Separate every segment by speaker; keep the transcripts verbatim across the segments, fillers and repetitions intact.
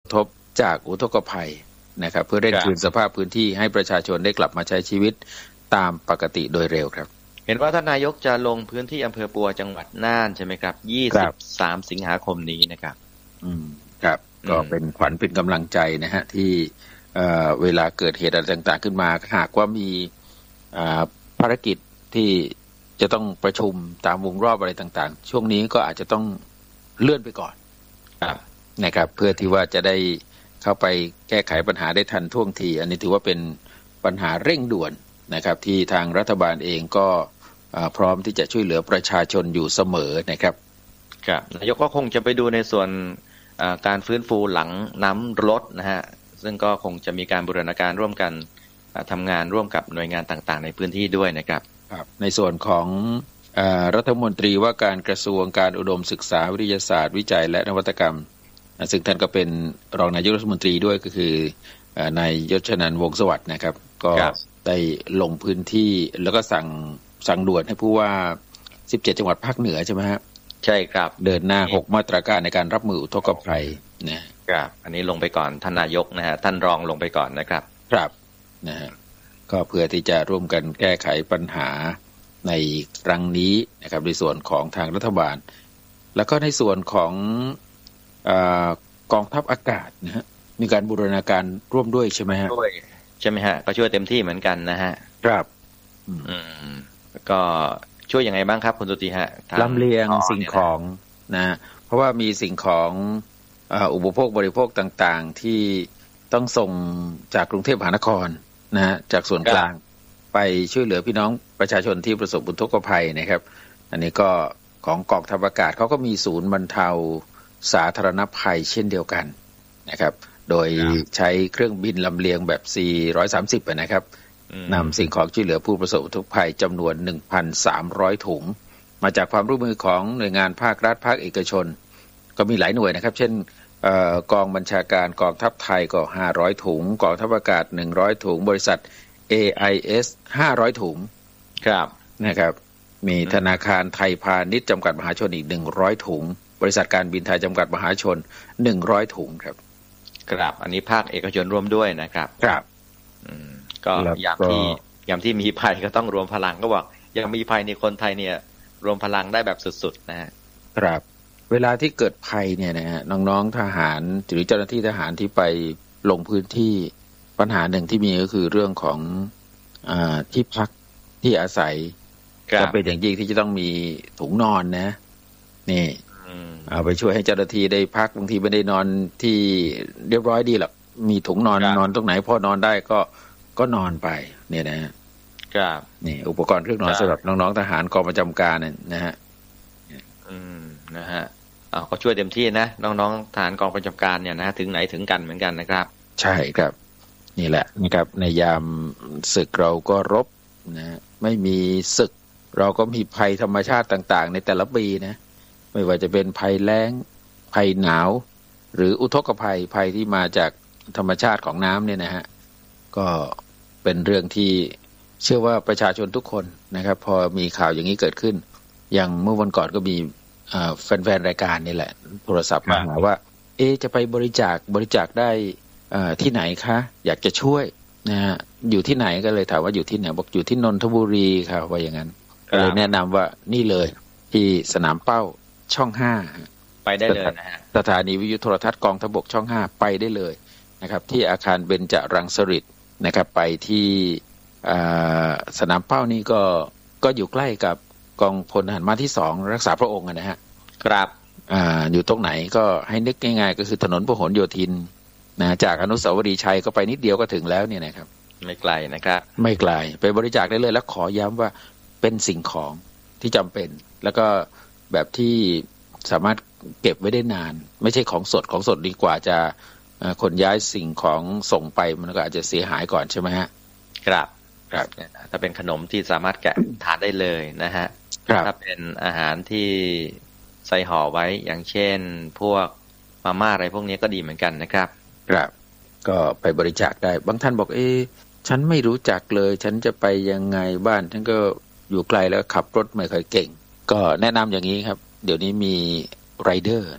Speaker 1: ทบจากอุทกภัยนะครับเพื่อเร่งคืนสภาพพื้นที่ให้ประชาชนได้กลับมาใช้ชีวิตตามปกติโดยเร็วครับ
Speaker 2: เห็นว่าท่านนายกจะลงพื้นที่อำเภอปัวจังหวัดน่านใช่ไหมครับยี่สิบสามสิงหาคมนี้นะครับ
Speaker 1: อืมครับก็เป็นขวัญเป็นกำลังใจนะฮะที่เอ่อเวลาเกิดเหตุอะไรต่างๆขึ้นมาหากว่ามีอ่าภารกิจที่จะต้องประชุมตามวงรอบอะไรต่างๆช่วงนี้ก็อาจจะต้องเลื่อนไปก่อนนะครับเพื่อที่ว่าจะได้เข้าไปแก้ไขปัญหาได้ทันท่วงทีอันนี้ถือว่าเป็นปัญหาเร่งด่วนนะครับที่ทางรัฐบาลเองก็พร้อมที่จะช่วยเหลือประชาชนอยู่เสมอนะครับ
Speaker 2: ครับนายกก็คงจะไปดูในส่วนการฟื้นฟูหลังน้ำลดนะฮะซึ่งก็คงจะมีการบูรณาการร่วมกันทำงานร่วมกับหน่วยงานต่างๆในพื้นที่ด้วยนะครับ
Speaker 1: ครับในส่วนของรัฐมนตรีว่าการกระทรวงการอุดมศึกษาวิทยาศาสตร์วิจัยและนวัตกรรมซึ่งท่านก็เป็นรองนายกรัฐมนตรีด้วยก็คือนายยศนันท์วงศ์สวัสดิ์นะครับก็ได้ลงพื้นที่แล้วก็สั่งสั่งด่วนให้ผู้ว่าสิบเจ็ดจังหวัดภาคเหนือใช่ไหมครับ
Speaker 2: ใช่ครับ
Speaker 1: เดินหน้าหกมาตรการในการรับมืออุทกภัย
Speaker 2: นะครับอันนี้ลงไปก่อนท่านนายกนะฮะท่านรองลงไปก่อนนะครับ
Speaker 1: ครับนะฮะก็เพื่อที่จะร่วมกันแก้ไขปัญหาในครั้งนี้นะครับในส่วนของทางรัฐบาลแล้วก็ในส่วนของอ่ากองทัพอากาศนะฮะมีการบูรณาการร่วมด้วยใช่ไหมฮะ
Speaker 2: ด้วยใช่ไหมฮะก็ช่วยเต็มที่เหมือนกันนะฮะ
Speaker 1: ครับ
Speaker 2: อืมก็ช่วยยังไงบ้างครับคุณตุติฮะ
Speaker 1: ลำเลียงสิ่งของนะเพราะว่ามีสิ่งของอุปโภคบริโภคต่างๆที่ต้องส่งจากกรุงเทพมหานครนะฮะจากส่วนกลางไปช่วยเหลือพี่น้องประชาชนที่ประสบอุทกภัยนะครับอันนี้ก็ของกองทัพอากาศเขาก็มีศูนย์บรรเทาสาธารณภัยเช่นเดียวกันนะครับโดยใช้เครื่องบินลำเลียงแบบสี่ร้อยสามสิบนะครับนำสิ่งของช่วยเหลือผู้ประสบอุทกภัยจำนวน หนึ่งพันสามร้อย ถุงมาจากความร่วมมือของหน่วยงานภาครัฐภาคเอกชนก็มีหลายหน่วยนะครับเช่นกองบัญชาการกองทัพไทยก็ห้าร้อยถุงกองทัพอากาศหนึ่งร้อยถุงบริษัท เอ ไอ เอส ห้าร้อยถุง
Speaker 2: ครับ
Speaker 1: นะครับมีธนาคารไทยพาณิชย์จำกัดมหาชนอีกหนึ่งร้อยถุงบริษัทการบินไทยจำกัดมหาชนหนึ่งร้อยถุงครับ
Speaker 2: ครับอันนี้ภาคเอกชนร่วมด้วยนะครับ
Speaker 1: ครับ
Speaker 2: อืมก็ยามที่ยามที่มีภัยก็ต้องรวมพลังก็บอกยังมีภัยในคนไทยเนี่ยรวมพลังได้แบบสุดๆนะฮะ
Speaker 1: ครับเวลาที่เกิดภัยเนี่ยนะฮะน้องๆทหารหรือเจ้าหน้าที่ทหารที่ไปลงพื้นที่ปัญหาหนึ่งที่มีก็คือเรื่องของอ่าที่พักที่อาศัยจำเป็นอย่างยิ่งที่จะต้องมีถุงนอนนะนี่เอาไปช่วยให้เจ้าหน้าที่ได้พักบางทีไม่ได้นอนที่เรียบร้อยดีหรอกมีถุงนอนนอนตรงไหนพอนอนได้ก็ก็นอนไปเนี่ยนะฮะ
Speaker 2: ครับ
Speaker 1: นี่อุปกรณ์เครื่องนอนสำหรับน้องๆทหารกองประจำการเนี่ยนะฮะ
Speaker 2: อืมนะฮะอ้าวก็ช่วยเต็มที่นะน้องๆทหารกองประจำการเนี่ยนะถึงไหนถึงกันเหมือนกันนะครับ
Speaker 1: ใช่ครับนี่แหละนะครับในยามศึกเราก็รบนะไม่มีศึกเราก็มีภัยธรรมชาติต่างๆในแต่ละปีนะไม่ว่าจะเป็นภัยแล้งภัยหนาวหรืออุทกภัยภัยที่มาจากธรรมชาติของน้ำเนี่ยนะฮะก็เป็นเรื่องที่เชื่อว่าประชาชนทุกคนนะครับพอมีข่าวอย่างนี้เกิดขึ้นอย่างเมื่อวันก่อนก็มีแฟนๆรายการนี่แหละโทรศัพท์มาหาว่าเอ๊ะจะไปบริจาคบริจาคได้ที่ไหนคะอยากจะช่วยนะฮะอยู่ที่ไหนก็เลยถามว่าอยู่ที่ไหนบอกอยู่ที่นนทบุรีครับว่าอย่างนั้นก็เลยแนะนำว่านี่เลยที่สนามเป้าช่องห้า
Speaker 2: ไปได้เลยนะฮะ
Speaker 1: สถานีวิทยุโทรทัศน์กองทัพบกช่องห้าไปได้เลยนะครับที่อาคารเบญจรังสฤษฎ์นะครับไปที่สนามเป้านี่ก็ก็อยู่ใกล้กับกองพลทหารม้าที่สองรักษาพระองค์นะฮะ
Speaker 2: ครับ
Speaker 1: อ่าอยู่ตรงไหนก็ให้นึกง่ายๆก็คือถนนพหลโยธินนะจากอนุสาวรีย์ชัยก็ไปนิดเดียวก็ถึงแล้วเนี่ยนะครับ
Speaker 2: ไม่ไกลนะครับ
Speaker 1: ไม่ไกลไปบริจาคได้เลยแล้วขอย้ำว่าเป็นสิ่งของที่จำเป็นแล้วก็แบบที่สามารถเก็บไว้ได้นานไม่ใช่ของสดของสดดีกว่าจะขนย้ายสิ่งของส่งไปมันก็อาจจะเสียหายก่อนใช่ไหมฮะ
Speaker 2: ครับครับถ้าเป็นขนมที่สามารถแกะทานได้เลยนะฮะถ้าเป็นอาหารที่ใส่ห่อไว้อย่างเช่นพวกมาม่าอะไรพวกนี้ก็ดีเหมือนกันนะครับ
Speaker 1: ครับก็ไปบริจาคได้บางท่านบอกเอ๊ะฉันไม่รู้จักเลยฉันจะไปยังไงบ้านฉันก็อยู่ไกลแล้วขับรถไม่ค่อยเก่งก็แนะนำอย่างนี้ครับเดี๋ยวนี้มีไรเดอร์นะ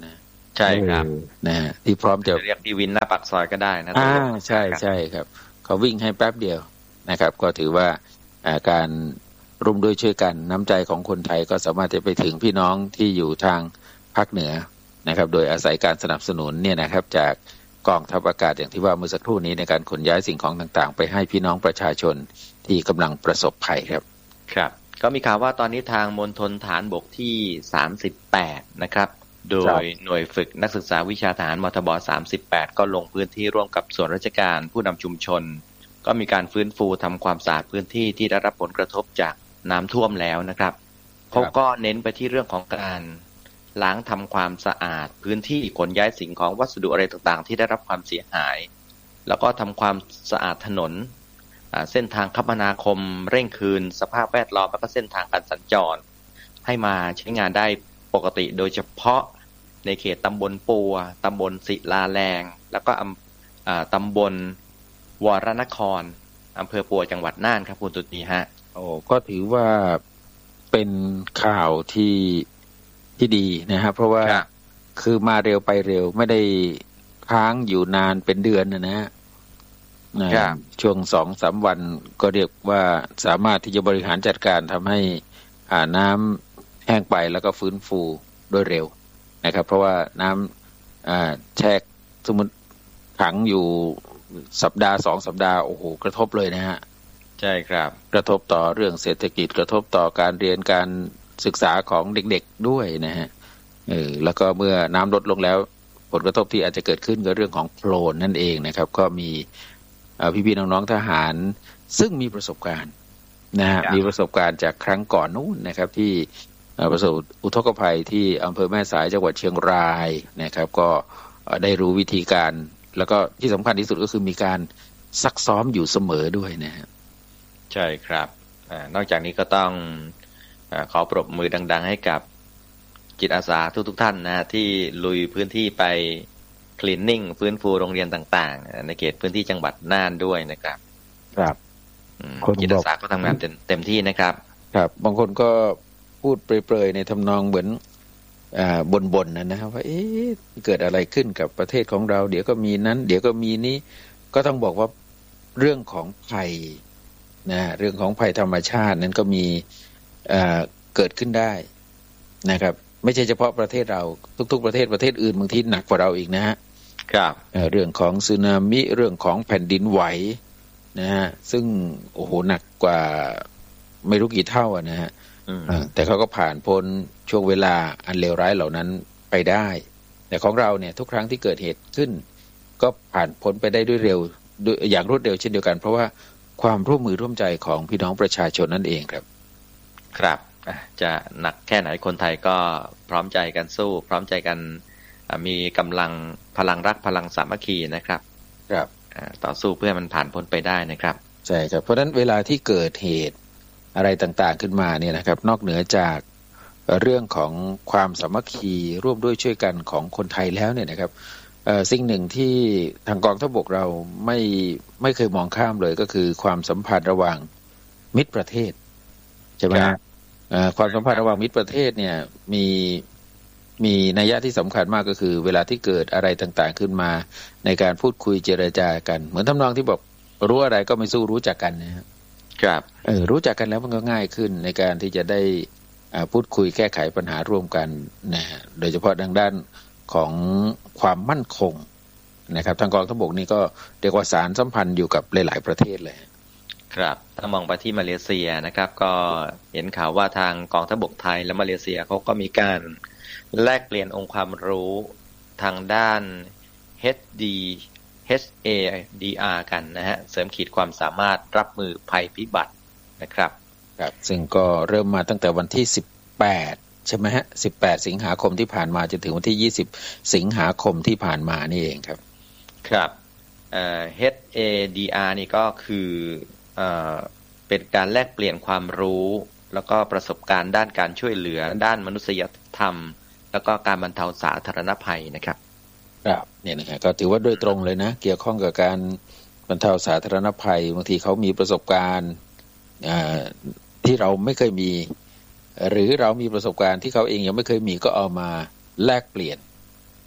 Speaker 2: ใช่ครับ
Speaker 1: นะที่พร้อมจะ
Speaker 2: เรียกพี่วินหน้าปากซอยก็ได้นะ
Speaker 1: อ่าใช่ใช่ครับเขาวิ่งให้แป๊บเดียวนะครับก็ถือว่าการร่วมด้วยช่วยกันน้ำใจของคนไทยก็สามารถจะไปถึงพี่น้องที่อยู่ทางภาคเหนือนะครับโดยอาศัยการสนับสนุนเนี่ยนะครับจากกองทัพอากาศอย่างที่ว่าเมื่อสักครู่นี้ในการขนย้ายสิ่งของต่างๆไปให้พี่น้องประชาชนที่กำลังประสบภัยครับ
Speaker 2: ครับก็มีข่าวว่าตอนนี้ทางมณฑลฐานบกที่สามสิบแปดนะครับโดยหน่วยฝึกนักศึกษาวิชาทหารมทบสามสิบแปดก็ลงพื้นที่ร่วมกับส่วนราชการผู้นำชุมชนก็มีการฟื้นฟูทำความสะอาดพื้นที่ที่ได้รับผลกระทบจากน้ำท่วมแล้วนะครับเขาก็เน้นไปที่เรื่องของการล้างทำความสะอาดพื้นที่ขนย้ายสิ่งของวัสดุอะไรต่างๆที่ได้รับความเสียหายแล้วก็ทำความสะอาดถนนเส้นทางคมนาคมเร่งคืนสภาพแวดล้อมและก็เส้นทางการสัญจรให้มาใช้งานได้ปกติโดยเฉพาะในเขตตำบลปัวตำบลศิลาแรงแล้วก็ตำบลวรนครอำเภอปัวจังหวัดน่านครับคุณตุตีฮะ
Speaker 1: โอ้ก็ถือว่าเป็นข่าวที่ที่ดีนะครับเพราะว่าคือมาเร็วไปเร็วไม่ได้ค้างอยู่นานเป็นเดือนนะนะช่วงสองสามวันก็เรียกว่าสามารถที่จะบริหารจัดการทำให้น้ำแห้งไปแล้วก็ฟื้นฟูโดยเร็วนะครับเพราะว่าน้ำแช่สมมติขังอยู่สัปดาห์สองสัปดาห์โอ้โหกระทบเลยนะฮะ
Speaker 2: ใช่ครับ
Speaker 1: กระทบต่อเรื่องเศรษฐกิจกระทบต่อการเรียนการศึกษาของเด็กๆด้วยนะฮะเออแล้วก็เมื่อน้ำลดลงแล้วผลกระทบที่อาจจะเกิดขึ้นก็เรื่องของโคลนนั่นเองนะครับก็มีพี่ๆน้องๆทหารซึ่งมีประสบการณ์นะฮะมีประสบการณ์จากครั้งก่อนนู้นนะครับที่ประสบอุทกภัยที่อำเภอแม่สายจังหวัดเชียงรายนะครับก็ได้รู้วิธีการแล้วก็ที่สำคัญที่สุดก็คือมีการซักซ้อมอยู่เสมอด้วยนะฮะ
Speaker 2: ใช่ครับนอกจากนี้ก็ต้องขอปรบมือดังๆให้กับจิตอาสาทุกๆท่านนะที่ลุยพื้นที่ไปคลีนนิ่งฟื้นฟูโรงเรียนต่างๆในเขตพื้นที่จังหวัดน่านด้วยนะครับ
Speaker 1: ครับ
Speaker 2: จิตอาสาก็ทำงานเต็มที่นะครับ
Speaker 1: ครับบางคนก็พูดเปรยๆในทำนองเหมือนบ่นๆนะนะครับว่าเอ๊ะเกิดอะไรขึ้นกับประเทศของเราเดี๋ยวก็มีนั้นเดี๋ยวก็มีนี้ก็ต้องบอกว่าเรื่องของภัยนะเรื่องของภัยธรรมชาตินั้นก็มีเกิดขึ้นได้นะครับไม่ใช่เฉพาะประเทศเราทุกๆประเทศประเทศอื่นบางทีหนักกว่าเราอีกนะฮะ
Speaker 2: ครับ
Speaker 1: เรื่องของสึนามิเรื่องของแผ่นดินไหวนะฮะซึ่งโอ้โหหนักกว่าไม่รู้กี่เท่านะฮะแต่เขาก็ผ่านพ้นช่วงเวลาอันเลวร้ายเหล่านั้นไปได้แต่ของเราเนี่ยทุกครั้งที่เกิดเหตุขึ้นก็ผ่านพ้นไปได้ด้วยเร็วอย่างรวดเร็วเช่นเดียวกันเพราะว่าความร่วมมือร่วมใจของพี่น้องประชาชนนั่นเองครับ
Speaker 2: ครับจะหนักแค่ไหนคนไทยก็พร้อมใจกันสู้พร้อมใจกันมีกำลังพลังรักพลังสามัคคีนะครับ
Speaker 1: ครับ
Speaker 2: ต่อสู้เพื่อมันผ่านพ้นไปได้นะครับ
Speaker 1: ใช่ครับเพราะฉะนั้นเวลาที่เกิดเหตุอะไรต่างๆขึ้นมาเนี่ยนะครับนอกเหนือจากเรื่องของความสามัคคีร่วมด้วยช่วยกันของคนไทยแล้วเนี่ยนะครับสิ่งหนึ่งที่ทางกองทัพบกเราไม่ไม่เคยมองข้ามเลยก็คือความสัมพันธ์ระหว่างมิตรประเทศใช่ไหมความสัมพันธ์ระหว่างมิตรประเทศเนี่ยมีมีนัยยะที่สำคัญมากก็คือเวลาที่เกิดอะไรต่างๆขึ้นมาในการพูดคุยเจรจากันเหมือนทำนองที่บอกรู้อะไรก็ไม่สู้รู้จักกันนะครับ
Speaker 2: ครับ
Speaker 1: เออรู้จักกันแล้วมันก็ง่ายขึ้นในการที่จะได้พูดคุยแก้ไขปัญหาร่วมกันนะโดยเฉพาะทางด้านของความมั่นคงนะครับทางกองทัพบกนี่ก็เรียกว่าสารสัมพันธ์อยู่กับหลายๆประเทศเลย
Speaker 2: ครับถ้ามองไปที่มาเลเซียนะครับก็เห็นข่าวว่าทางกองทัพบกไทยและมาเลเซียเขาก็มีการแลกเปลี่ยนองค์ความรู้ทางด้าน เอช ดี เอช เอ ดี อาร์ กันนะฮะเสริมขีดความสามารถรับมือภัยพิบัตินะครับ
Speaker 1: ครับซึ่งก็เริ่มมาตั้งแต่วันที่สิบแปดใช่ไหมฮะสิบแปดสิงหาคมที่ผ่านมาจนถึงวันที่ยี่สิบสิงหาคมที่ผ่านมานี่เองครับ
Speaker 2: ครับเอ่อ เอช เอ ดี อาร์ นี่ก็คือเอ่อเป็นการแลกเปลี่ยนความรู้แล้วก็ประสบการณ์ด้านการช่วยเหลือด้านมนุษยธรรมแล้วก็การบรรเทาสาธารณภัยนะครับ
Speaker 1: ครับเนี่ยนะฮะก็ถือว่าโดยตรงเลยนะเกี่ยวข้องกับการบรรเทาสาธารณภัยบางทีเขามีประสบการณ์ที่เราไม่เคยมีหรือเรามีประสบการณ์ที่เขาเองยังไม่เคยมีก็เอามาแลกเปลี่ยน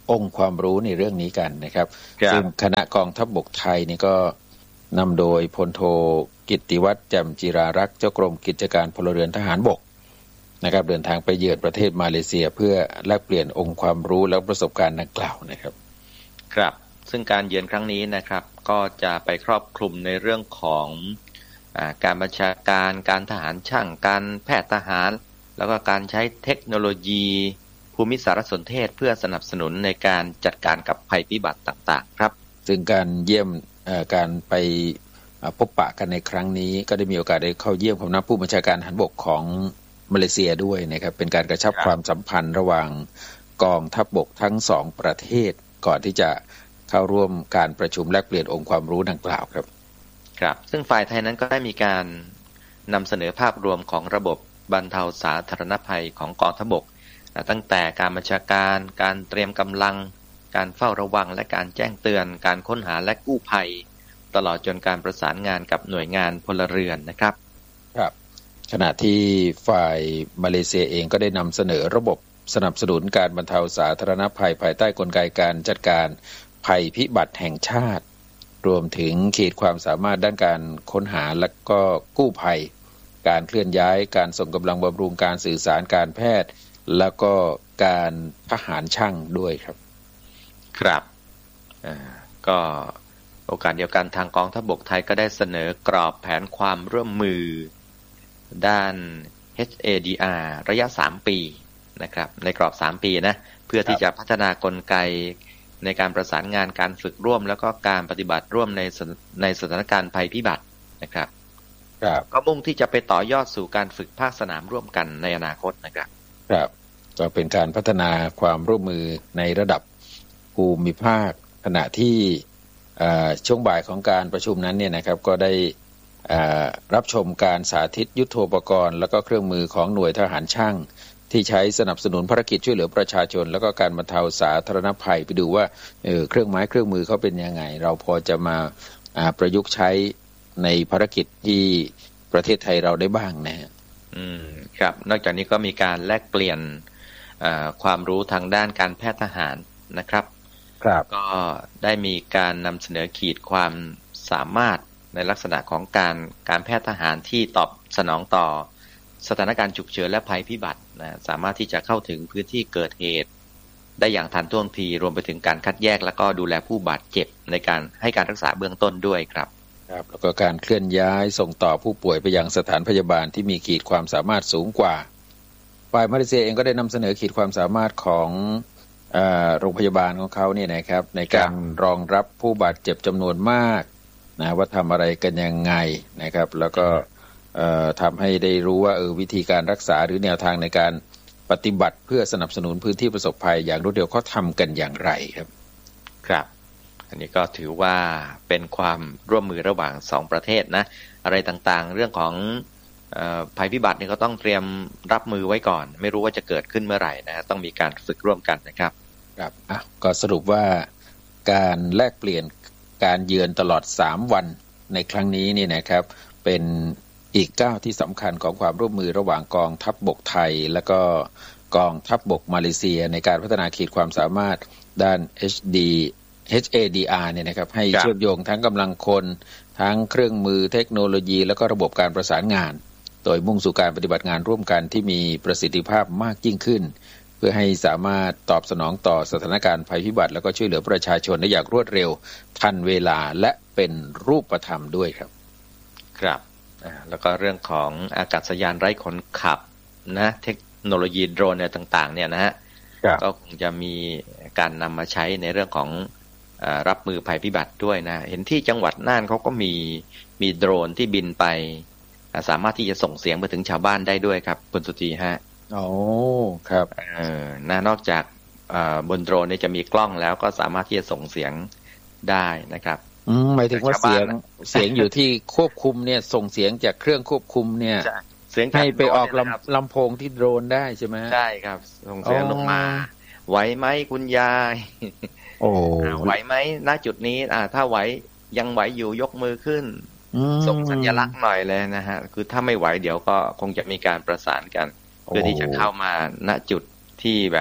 Speaker 1: องค์ความรู้ในเรื่องนี้กันนะครับซึ่งคณะกองทัพบกไทยนี่ก็นำโดยพลโทกิตติวัฒน์แจ่มจิรารักษ์เจ้ากรมกิจการพลเรือนทหารบกนะครับเดินทางไปเยือนประเทศมาเลเซียเพื่อแลกเปลี่ยนองค์ความรู้และประสบการณ์ดังกล่าวนะครับ
Speaker 2: ครับซึ่งการเยือนครั้งนี้นะครับก็จะไปครอบคลุมในเรื่องของอ่าการบัญชาการการทหารช่างการแพทย์ทหารแล้วก็การใช้เทคโนโลยีภูมิสารสนเทศเพื่อสนับสนุนในการจัดการกับภัยพิบัติต่างๆครับ
Speaker 1: ซึ่งการเยี่ยมการไปพบปะกันในครั้งนี้ก็ได้มีโอกาสได้เข้าเยี่ยมคณะผู้บัญชาการทหารบกของมาเลเซียด้วยนะครับเป็นการกระชับความสัมพันธ์ระหว่างกองทัพบกทั้งสองประเทศก่อนที่จะเข้าร่วมการประชุมแลกเปลี่ยนองค์ความรู้ดังกล่าวครับ
Speaker 2: ครับซึ่งฝ่ายไทยนั้นก็ได้มีการนำเสนอภาพรวมของระบบบรรเทาสาธารณภัยของกองทัพบกตั้งแต่การบัญชาการการเตรียมกำลังการเฝ้าระวังและการแจ้งเตือนการค้นหาและกู้ภัยตลอดจนการประสานงานกับหน่วยงานพลเรือนนะครับ
Speaker 1: ครับขณะที่ฝ่ายมาเลเซียเองก็ได้นำเสนอระบบสนับสนุนการบรรเทาสาธารณภัยภายใต้กลไกการจัดการภัยพิบัติแห่งชาติรวมถึงขีดความสามารถด้านการค้นหาและก็กู้ภัยการเคลื่อนย้ายการส่งกำลังบำรุงการสื่อสารการแพทย์แล้วก็การทหารช่างด้วยครับ
Speaker 2: ครับก็โอกาสเดียวกันทางกองทัพบกไทยก็ได้เสนอกรอบแผนความร่วมมือด้าน เอช เอ ดี อาร์ ระยะสามปีนะครับในกรอบสามปีนะเพื่อที่จะพัฒนากลไกในการประสานงานการฝึกร่วมแล้วก็การปฏิบัติร่วมในในสถานการณ์ภัยพิบัตินะครับก็มุ่งที่จะไปต่อยอดสู่การฝึกภาคสนามร่วมกันในอนาคตนะครับ
Speaker 1: ครับก็เป็นการพัฒนาความร่วมมือในระดับภูมิภาคขณะที่ช่วงบ่ายของการประชุมนั้นเนี่ยนะครับก็ได้รับชมการสาธิตยุทโธปกรณ์แล้วก็เครื่องมือของหน่วยทหารช่างที่ใช้สนับสนุนภารกิจช่วยเหลือประชาชนแล้วก็การบรรเทาสาธารณภัยไปดูว่าเออเครื่องไม้เครื่องมือเขาเป็นยังไงเราพอจะมาประยุกต์ใช้ในภารกิจที่ประเทศไทยเราได้บ้างนะฮะ
Speaker 2: อืมครับนอกจากนี้ก็มีการแลกเปลี่ยนความรู้ทางด้านการแพทย์ทหารนะครับ
Speaker 1: ครับ
Speaker 2: ก็ได้มีการนำเสนอขีดความสามารถในลักษณะของการการแพทย์ทหารที่ตอบสนองต่อสถานการณ์ฉุกเฉินและภัยพิบัตินะสามารถที่จะเข้าถึงพื้นที่เกิดเหตุได้อย่างทันท่วงทีรวมไปถึงการคัดแยกและก็ดูแลผู้บาดเจ็บในการให้การรักษาเบื้องต้นด้วยครับ
Speaker 1: ครับแล้วก็การเคลื่อนย้ายส่งต่อผู้ป่วยไปยังสถานพยาบาลที่มีขีดความสามารถสูงกว่าฝ่ายมาเลเซียเองก็ได้นำเสนอขีดความสามารถของโรงพยาบาลของเขาเนี่ยนะครับในการรองรับผู้บาดเจ็บจำนวนมากนะว่าทำอะไรกันยังไงนะครับแล้วก็ทำให้ได้รู้ว่าเออวิธีการรักษาหรือแนวทางในการปฏิบัติเพื่อสนับสนุนพื้นที่ประสบภัยอย่างรวดเร็วเขาทำกันอย่างไรครับ
Speaker 2: ครับอันนี้ก็ถือว่าเป็นความร่วมมือระหว่างสองประเทศนะอะไรต่างๆเรื่องของภัยพิบัตินี่ก็ต้องเตรียมรับมือไว้ก่อนไม่รู้ว่าจะเกิดขึ้นเมื่อไหร่นะต้องมีการฝึกร่วมกันนะครับ
Speaker 1: ครับอ่ะก็สรุปว่าการแลกเปลี่ยนการเยือนตลอดสามวันในครั้งนี้นี่นะครับเป็นอีกก้าวที่สำคัญของความร่วมมือระหว่างกองทัพบกไทยและก็กองทัพบกมาเลเซียในการพัฒนาขีดความสามารถด้าน เอช ดี เอช เอ ดี อาร์ เนี่ยนะครับให้เชื่อมโยงทั้งกำลังคนทั้งเครื่องมือเทคโนโลยีแล้วก็ระบบการประสานงานโดยมุ่งสู่การปฏิบัติงานร่วมกันที่มีประสิทธิภาพมากยิ่งขึ้นเพื่อให้สามารถตอบสนองต่อสถานการณ์ภัยพิบัติแล้วก็ช่วยเหลือประชาชนได้อย่างรวดเร็วทันเวลาและเป็นรูปธรรมด้วยครับ
Speaker 2: ครับแล้วก็เรื่องของอากาศยานไร้คนขับนะเทคโนโลยีโดรนเนี่ยต่างๆเนี่ยนะฮะก็คงจะมีการนำมาใช้ในเรื่องของรับมือภัยพิบัติด้วยนะเห็นที่จังหวัดน่านเขาก็มีมีโดรนที่บินไปสามารถที่จะส่งเสียงไปถึงชาวบ้านได้ด้วยครับคุณสุธีฮะ
Speaker 1: โอ้ครับ
Speaker 2: เออนะนอกจากบนโดรนเนี่ยจะมีกล้องแล้วก็สามารถที่จะส่งเสียงได้นะครับ
Speaker 1: อืมหมายถึงว่าเสียงเสียงอยู่ที่ควบคุมเนี่ยส่งเสียงจากเครื่องควบคุมเนี่ยให้ไปออกลำลำโพงที่โดรนได้ใช่ไหม
Speaker 2: ใช่ครับส่งเสียงลงมาไหวไหมคุณยาย
Speaker 1: โอ้
Speaker 2: ไหวไหมณจุดนี้อ่าถ้าไหวยังไหวอยู่ยกมือขึ้นส่งสัญลักษณ์หน่อยเลยนะฮะคือถ้าไม่ไหวเดี๋ยวก็คงจะมีการประสานกันเพื่อที่จะเข้ามาณจุดที่แบบ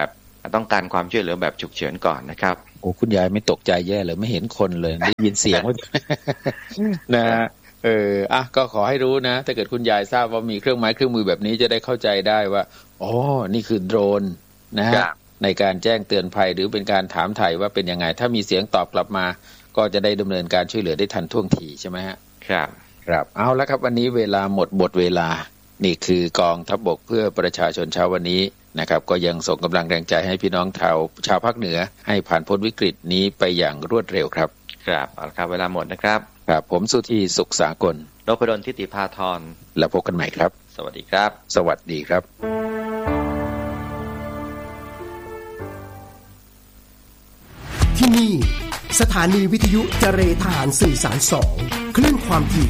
Speaker 2: ต้องการความช่วยเหลือแบบฉุกเฉินก่อนนะครับ
Speaker 1: โอ้คุณยายไม่ตกใจแย่เลยไม่เห็นคนเลยได้ยินเสียง นะเอออ่ะก็ขอให้รู้นะถ้าเกิดคุณยายทราบว่ามีเครื่องไม้เครื่องมือแบบนี้จะได้เข้าใจได้ว่าอ๋อนี่คือโดรนนะฮะในการแจ้งเตือนภัยหรือเป็นการถามไถ่ว่าเป็นยังไงถ้ามีเสียงตอบกลับมาก็จะได้ดำเนินการช่วยเหลือได้ทันท่วงทีใช่ไหมฮะ
Speaker 2: ครับ
Speaker 1: ครับเอาละครับวันนี้เวลาหมดหมดเวลานี่คือกองทัพบกเพื่อประชาชนเช้าวันนี้นะครับก็ยังส่งกำลังแรงใจให้พี่น้องชาวชาวภาคเหนือให้ผ่านพ้นวิกฤตนี้ไปอย่างรวดเร็วครับ
Speaker 2: ครับเอาละครับเวลาหมดนะครับ
Speaker 1: ครับผมสุธีสุขสากล
Speaker 2: นพดลทิติภาธร
Speaker 1: แล้วพบกันใหม่ครับ
Speaker 2: สวัสดีครับ
Speaker 1: สวัสดีครับ
Speaker 3: ที่นี่สถานีวิทยุเจเรทหารสื่อสารสองคลื่นความถี่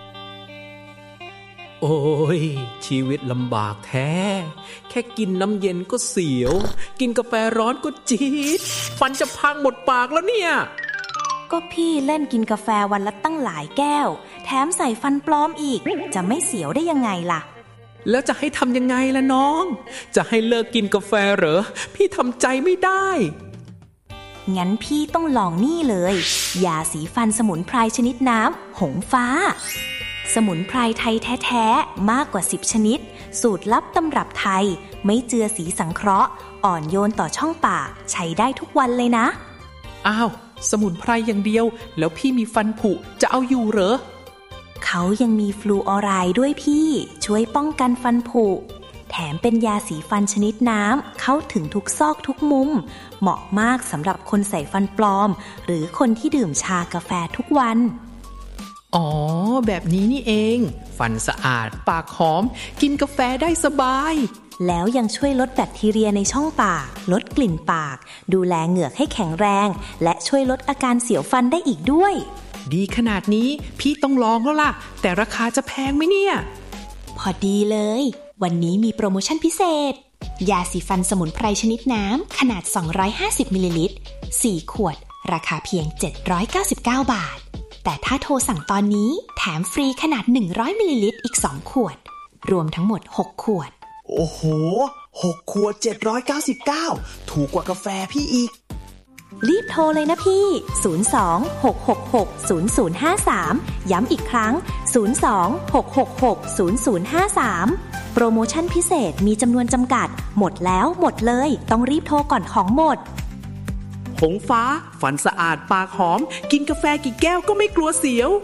Speaker 4: โอ้ยชีวิตลำบากแท้แค่กินน้ำเย็นก็เสียวกินกาแฟร้อนก็จี๊ดฟันจะพังหมดปากแล้วเนี่ย
Speaker 5: ก็พี่เล่นกินกาแฟวันละตั้งหลายแก้วแถมใส่ฟันปลอมอีกจะไม่เสียวได้ยังไงล่ะ
Speaker 4: แล้วจะให้ทำยังไงล่ะน้องจะให้เลิกกินกาแฟเหรอพี่ทำใจไม่ได้
Speaker 5: งั้นพี่ต้องลองนี่เลยยาสีฟันสมุนไพรชนิดน้ำหงฟ้าสมุนไพรไทยแท้ๆมากกว่าสิบชนิดสูตรลับตำรับไทยไม่เจือสีสังเคราะห์อ่อนโยนต่อช่องปากใช้ได้ทุกวันเลยนะ
Speaker 4: อ้าวสมุนไพรอย่างเดียวแล้วพี่มีฟันผุจะเอาอยู่เหรอ
Speaker 5: เขายังมีฟลูออไรด์ด้วยพี่ช่วยป้องกันฟันผุแถมเป็นยาสีฟันชนิดน้ำเข้าถึงทุกซอกทุกมุมเหมาะมากสำหรับคนใส่ฟันปลอมหรือคนที่ดื่มชากาแฟทุกวัน
Speaker 4: อ๋อแบบนี้นี่เองฟันสะอาดปากหอมกินกาแฟได้สบาย
Speaker 5: แล้วยังช่วยลดแบคทีเรียในช่องปากลดกลิ่นปากดูแลเหงือกให้แข็งแรงและช่วยลดอาการเสียวฟันได้อีกด้วย
Speaker 4: ดีขนาดนี้พี่ต้องลองแล้วล่ะแต่ราคาจะแพงไหมเนี่ย
Speaker 5: พอดีเลยวันนี้มีโปรโมชั่นพิเศษยาสีฟันสมุนไพรชนิดน้ำขนาดสองร้อยห้าสิบมิลลิลิตรสี่ขวดราคาเพียงเจ็ดร้อยเก้าสิบเก้าบาทแต่ถ้าโทรสั่งตอนนี้แถมฟรีขนาดหนึ่งร้อยมิลลิลิตรอีกสองขวดรวมทั้งหมดหกขวด
Speaker 3: โอ้โหหกขวดเจ็ดร้อยเก้าสิบเก้าถูกกว่ากาแฟพี่อีก
Speaker 5: รีบโทรเลยนะพี่ศูนย์ สอง หก หก หก ศูนย์ ศูนย์ ห้า สามย้ำอีกครั้งศูนย์ สอง หก หก หก ศูนย์ ศูนย์ ห้า สามโปรโมชั่นพิเศษมีจำนวนจำกัดหมดแล้วหมดเลยต้องรีบโทรก่อนของหมด
Speaker 4: หงฟ้าฟันสะอาดปากหอมกินกาแฟกี่แก้วก็ไม่กลัวเสียว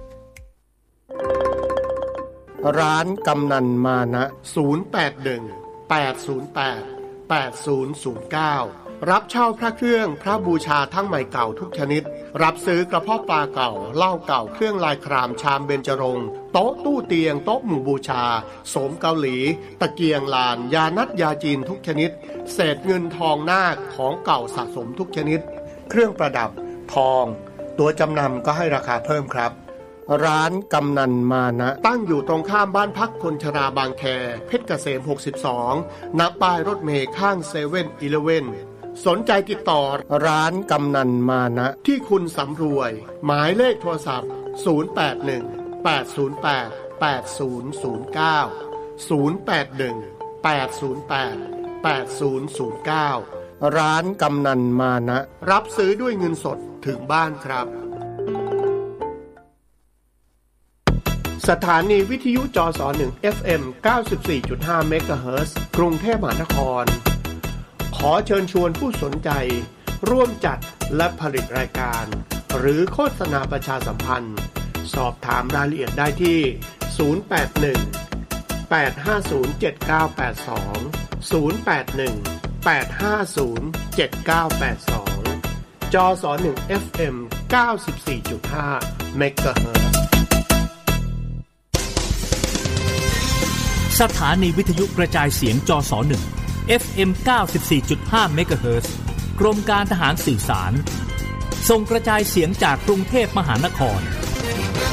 Speaker 3: ร้านกำนันมานะศูนย์ แปด หนึ่ง แปด ศูนย์ แปด แปด ศูนย์ ศูนย์ เก้ารับเช่าพระเครื่องพระบูชาทั้งใหม่เก่าทุกชนิดรับซื้อกระเพาะปลาเก่าเหล้าเก่าเครื่องลายครามชามเบญจรงค์โต๊ะตู้เตียงโต๊ะหมู่บูชาโสมเกาหลีตะเกียงลานยานัดยาจีนทุกชนิดเศษเงินทองนาคของเก่าสะสมทุกชนิดเครื่องประดับทองตัวจำนำก็ให้ราคาเพิ่มครับร้านกำนันมานะตั้งอยู่ตรงข้ามบ้านพักคนชราบางแคเพชรเกษมหกสิบสองณป้ายรถเมล์ข้างเซเว่นอีเลฟเว่นสนใจติดต่อร้านกำนันมานะที่คุณสำรวยหมายเลขโทรศัพท์ศูนย์ แปด หนึ่ง แปด ศูนย์ แปด แปด ศูนย์ ศูนย์ เก้า ศูนย์ แปด หนึ่ง แปด ศูนย์ แปด แปด ศูนย์ ศูนย์ เก้าร้านกำนันมานะรับซื้อด้วยเงินสดถึงบ้านครับสถานีวิทยุจสหนึ่ง เอฟ เอ็ม เก้าสิบสี่จุดห้า เมกะเฮิรตซ์กรุงเทพมหานครขอเชิญชวนผู้สนใจร่วมจัดและผลิตรายการหรือโฆษณาประชาสัมพันธ์สอบถามรายละเอียดได้ที่ศูนย์ แปด หนึ่ง แปด ห้า ศูนย์ เจ็ด เก้า แปด สอง ศูนย์ แปด หนึ่ง แปด ห้า ศูนย์ เจ็ด เก้า แปด สองจสหนึ่ง เอฟ เอ็ม เก้าสิบสี่จุดห้า เมกะเฮิรตซ์
Speaker 6: สถานีวิทยุกระจายเสียงจสหนึ่ง เอฟ เอ็ม เก้าสิบสี่จุดห้า เมกะเฮิรตซ์กรมการทหารสื่อสารส่งกระจายเสียงจากกรุงเทพมหานคร